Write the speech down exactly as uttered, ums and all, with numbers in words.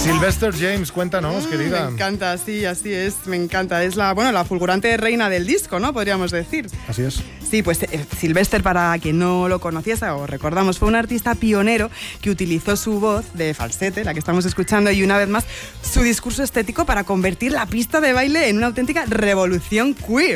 Sylvester James, cuéntanos, Mm, querida. Me encanta, sí, así es, me encanta. Es la, bueno, la fulgurante reina del disco, ¿no? Podríamos decir. Así es. Sí, pues eh, Sylvester, para quien no lo conociese o recordamos, fue un artista pionero que utilizó su voz de falsete, la que estamos escuchando, y una vez más su discurso estético para convertir la pista de baile en una auténtica revolución queer.